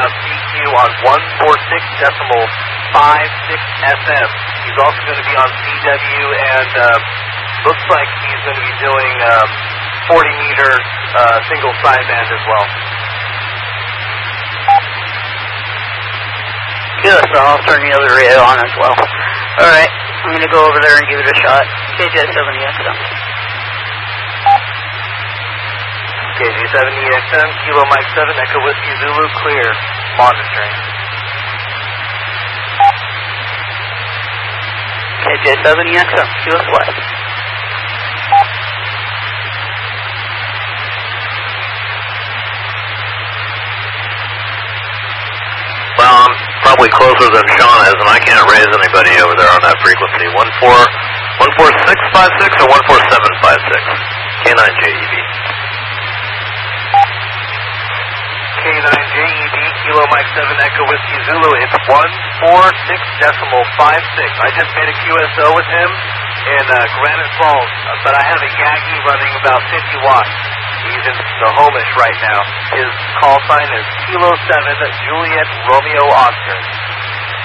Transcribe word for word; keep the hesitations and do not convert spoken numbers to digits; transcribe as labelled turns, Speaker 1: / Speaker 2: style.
Speaker 1: have C Q on one forty-six decimal five six F M. He's also going to be on C W, and uh, looks like he's going to be doing um, forty meter uh, single sideband as well.
Speaker 2: Good, so I'll turn the other radio on as well. Alright, I'm going to go over there and give it a shot. K J seventy X M.
Speaker 1: K J seventy X M, Kilo Mike seven, Echo Whiskey Zulu, clear, monitoring.
Speaker 2: K J seventy X M, Q S West.
Speaker 3: Well, I'm probably closer than Sean is, and I can't raise anybody over there on that frequency. one four, one four six five six or one four seven five six? K nine J E B.
Speaker 1: K nine J E B, Kilo Mike seven, Echo Whiskey Zulu, it's one forty-six decimal five six. I just made a Q S O with him in uh, Granite Falls, uh, but I have a Yagi running about fifty watts. He's in Snohomish right now. His call sign is Kilo seven, Juliet Romeo Oscar.